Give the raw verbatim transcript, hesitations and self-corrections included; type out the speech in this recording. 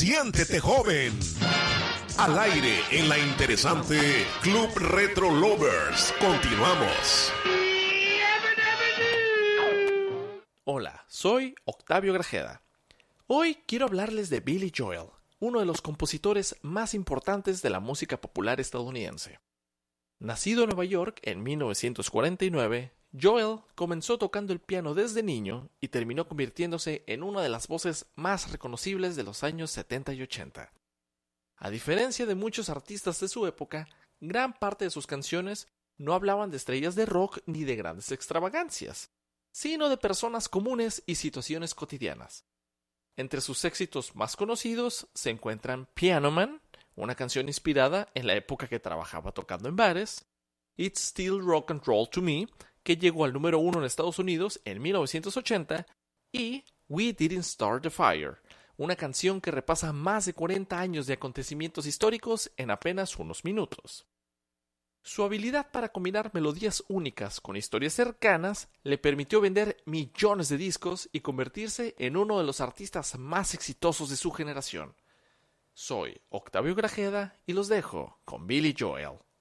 Siéntete joven. Al aire en la interesante Club Retro Lovers. Continuamos. Hola, soy Octavio Grajeda. Hoy quiero hablarles de Billy Joel, uno de los compositores más importantes de la música popular estadounidense. Nacido en Nueva York en mil novecientos cuarenta y nueve, Joel comenzó tocando el piano desde niño y terminó convirtiéndose en una de las voces más reconocibles de los años setenta y ochenta. A diferencia de muchos artistas de su época, gran parte de sus canciones no hablaban de estrellas de rock ni de grandes extravagancias, sino de personas comunes y situaciones cotidianas. Entre sus éxitos más conocidos se encuentran Piano Man, una canción inspirada en la época que trabajaba tocando en bares, It's Still Rock and Roll to Me, que llegó al número uno en Estados Unidos en mil novecientos ochenta, y We Didn't Start the Fire, una canción que repasa más de cuarenta años de acontecimientos históricos en apenas unos minutos. Su habilidad para combinar melodías únicas con historias cercanas le permitió vender millones de discos y convertirse en uno de los artistas más exitosos de su generación. Soy Octavio Grajeda y los dejo con Billy Joel.